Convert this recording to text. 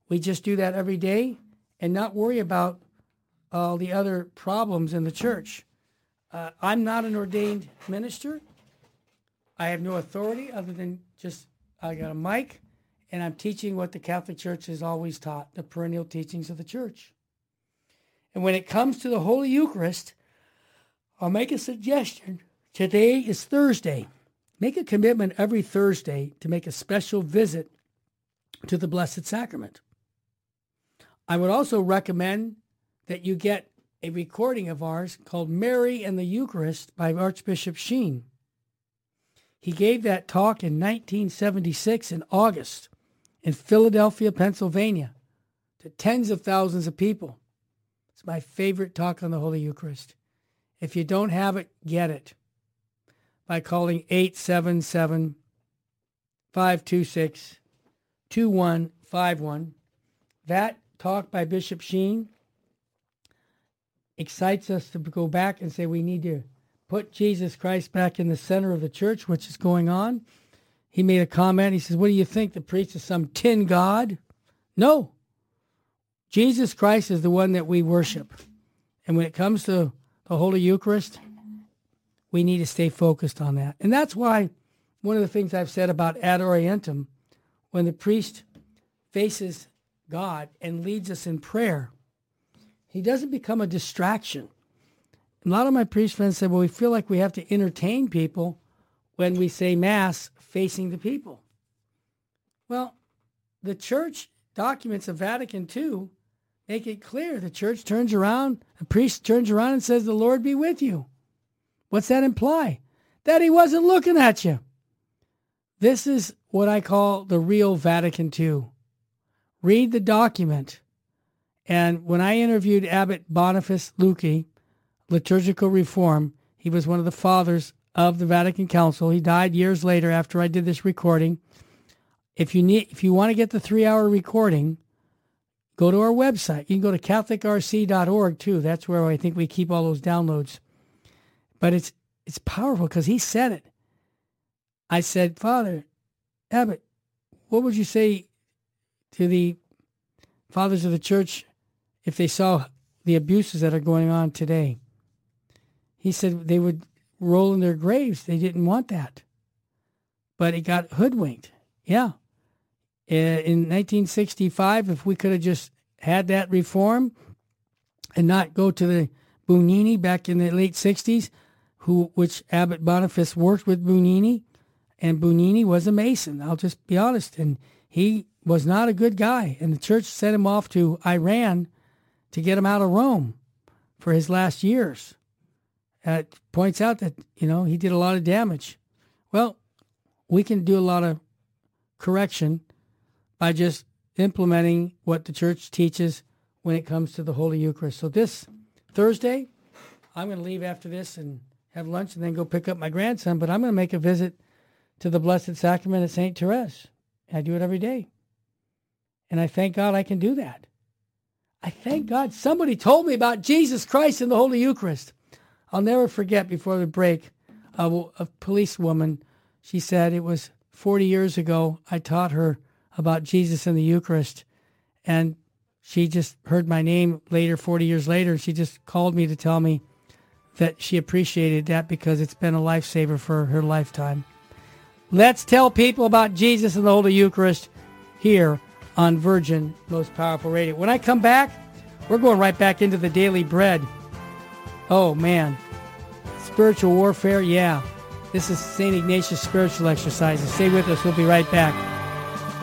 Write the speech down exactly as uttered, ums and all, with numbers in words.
we just do that every day and not worry about all the other problems in the church. Uh, I'm not an ordained minister. I have no authority other than just I got a mic, and I'm teaching what the Catholic Church has always taught, the perennial teachings of the church. And when it comes to the Holy Eucharist, I'll make a suggestion. Today is Thursday. Make a commitment every Thursday to make a special visit to the Blessed Sacrament. I would also recommend that you get a recording of ours called Mary and the Eucharist by Archbishop Sheen. He gave that talk in nineteen seventy-six in August in Philadelphia, Pennsylvania, to tens of thousands of people. It's my favorite talk on the Holy Eucharist. If you don't have it, get it by calling eight seven seven, five two six, two one five one. That talk by Bishop Sheen excites us to go back and say we need to put Jesus Christ back in the center of the church, which is going on. He made a comment. He says, what do you think? The priest is some tin god? No. Jesus Christ is the one that we worship. And when it comes to the Holy Eucharist, we need to stay focused on that. And that's why one of the things I've said about Ad Orientem, when the priest faces God and leads us in prayer, he doesn't become a distraction. A lot of my priest friends said, well, we feel like we have to entertain people when we say Mass facing the people. Well, the church documents of Vatican Two make it clear. The church turns around, the priest turns around and says, the Lord be with you. What's that imply? That he wasn't looking at you. This is what I call the real Vatican Two. Read the document. And when I interviewed Abbot Boniface Lucchi, Liturgical Reform, he was one of the fathers of the Vatican Council. He died years later after I did this recording. If you need, if you want to get the three-hour recording, go to our website. You can go to catholic r c dot org too. That's where I think we keep all those downloads. But it's it's powerful because he said it. I said, Father Abbot, what would you say to the fathers of the church if they saw the abuses that are going on today? He said they would roll in their graves. They didn't want that. But it got hoodwinked. Yeah. In nineteen sixty-five, if we could have just had that reform and not go to the Bugnini back in the late sixties, who which Abbot Boniface worked with Bugnini, and Bugnini was a Mason. I'll just be honest. And he was not a good guy. And the church sent him off to Iran to get him out of Rome for his last years. Uh, it points out that, you know, he did a lot of damage. Well, we can do a lot of correction by just implementing what the church teaches when it comes to the Holy Eucharist. So this Thursday, I'm going to leave after this and have lunch and then go pick up my grandson, but I'm going to make a visit to the Blessed Sacrament at Saint Therese. I do it every day. And I thank God I can do that. I thank God somebody told me about Jesus Christ and the Holy Eucharist. I'll never forget, before the break, a, a policewoman, she said it was forty years ago, I taught her about Jesus and the Eucharist. And she just heard my name later, forty years later. She just called me to tell me that she appreciated that because it's been a lifesaver for her lifetime. Let's tell people about Jesus and the Holy Eucharist here on Virgin Most Powerful Radio. When I come back, we're going right back into the Daily Bread. Oh, man. Spiritual warfare, yeah. This is Saint Ignatius Spiritual Exercises. Stay with us. We'll be right back.